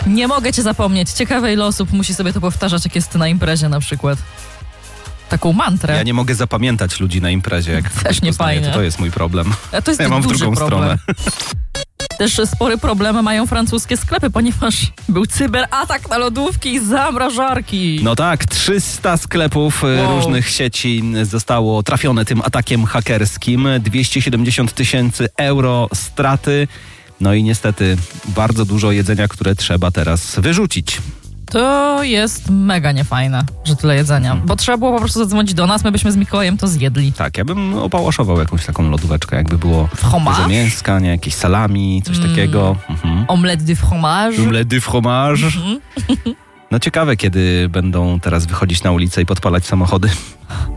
Nie mogę cię zapomnieć. Ciekawe, ile osób musi sobie to powtarzać, jak jest na imprezie na przykład. Taką mantrę. Ja nie mogę zapamiętać ludzi na imprezie, jak też nie poznaję, fajnie. to jest mój problem. To jest ja mam w duży drugą problem. stronę. Też spory problem mają francuskie sklepy, ponieważ był cyberatak na lodówki i zamrażarki. No tak, 300 sklepów różnych sieci zostało trafione tym atakiem hakerskim. 270 000 euro straty. No i niestety bardzo dużo jedzenia, które trzeba teraz wyrzucić. To jest mega niefajne, że tyle jedzenia. Bo trzeba było po prostu zadzwonić do nas, my byśmy z Mikołajem to zjedli. Tak, ja bym opałaszował jakąś taką lodóweczkę, jakby było dużo mięska, nie, jakieś salami, coś takiego. Omelette de fromage. Omelette de fromage. No ciekawe, kiedy będą teraz wychodzić na ulicę i podpalać samochody.